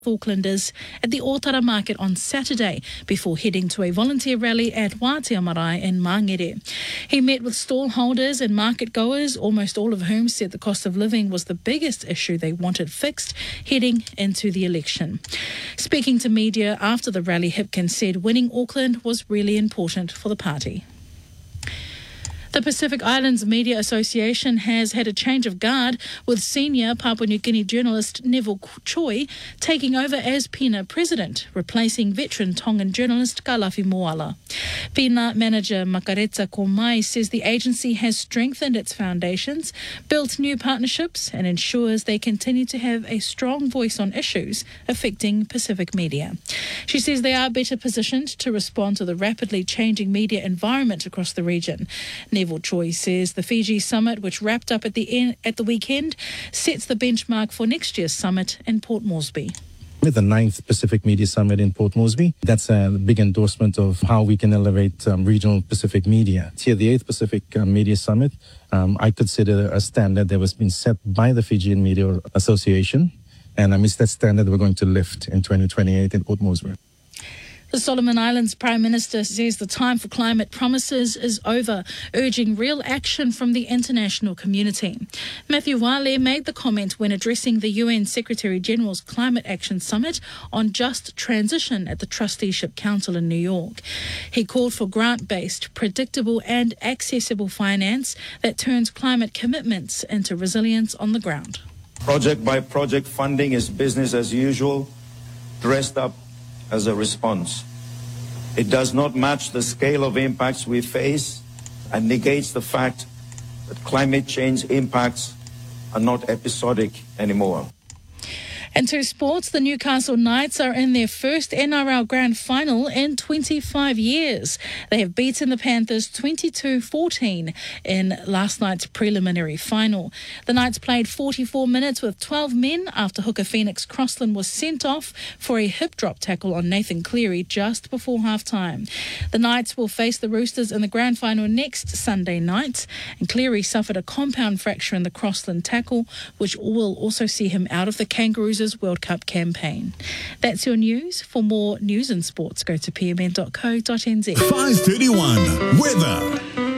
Aucklanders at the Otara Market on Saturday before heading to a volunteer rally at Wātea Marae in Mangere. He met with stallholders and market goers, almost all of whom said the cost of living was the biggest issue they wanted fixed heading into the election. Speaking to media after the rally, Hipkin said winning Auckland was really important for the party. The Pacific Islands Media Association has had a change of guard, with senior Papua New Guinea journalist Neville Choi taking over as PINA president, replacing veteran Tongan journalist Kalafi Moala. PINA manager Makareta Komai says the agency has strengthened its foundations, built new partnerships and ensures they continue to have a strong voice on issues affecting Pacific media. She says they are better positioned to respond to the rapidly changing media environment across the region. Neville Choi says the Fiji summit, which wrapped up at the weekend, sets the benchmark for next year's summit in Port Moresby. With the 9th Pacific Media Summit in Port Moresby, that's a big endorsement of how we can elevate regional Pacific media. Here, the 8th Pacific Media Summit, I consider a standard that was been set by the Fijian Media Association, and it's that standard we're going to lift in 2028 in Port Moresby. The Solomon Islands Prime Minister says the time for climate promises is over, urging real action from the international community. Matthew Wale made the comment when addressing the UN Secretary-General's Climate Action Summit on just transition at the Trusteeship Council in New York. He called for grant-based, predictable and accessible finance that turns climate commitments into resilience on the ground. Project-by-project funding is business as usual, dressed up as a response. It does not match the scale of impacts we face and negates the fact that climate change impacts are not episodic anymore. And to sports, the Newcastle Knights are in their first NRL Grand Final in 25 years. They have beaten the Panthers 22-14 in last night's preliminary final. The Knights played 44 minutes with 12 men after hooker Phoenix Crossland was sent off for a hip drop tackle on Nathan Cleary just before half-time. The Knights will face the Roosters in the Grand Final next Sunday night, and Cleary suffered a compound fracture in the Crossland tackle, which will also see him out of the Kangaroos' World Cup campaign. That's your news. For more news and sports, go to pmn.co.nz. 5:31 weather.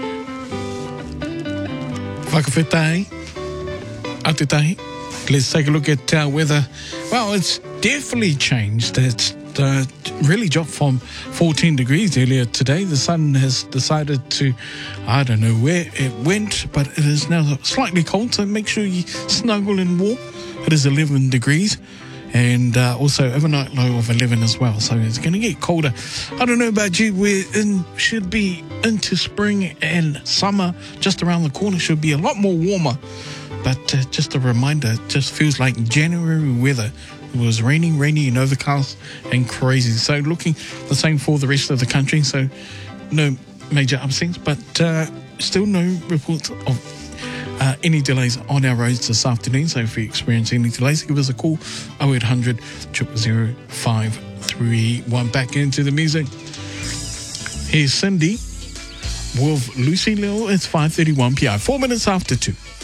Whakawhetai, Atutahi. Let's take a look at weather. Well, it's definitely changed. It's really dropped from 14 degrees earlier today. The sun has decided to, I don't know where it went, but it is now slightly cold, so make sure you snuggle and warm. It is 11 degrees and also overnight low of 11 as well. So it's going to get colder. I don't know about you. Should be into spring and summer just around the corner. Should be a lot more warmer. But just a reminder, it just feels like January weather. It was raining and overcast and crazy. So looking the same for the rest of the country. So no major upsets, but still no reports of any delays on our roads this afternoon. So if you experience any delays, give us a call 0800 000 531. Back into the music. Here's Cindy with Lucy Liu. It's 5:31 p.m. 4 minutes after 2.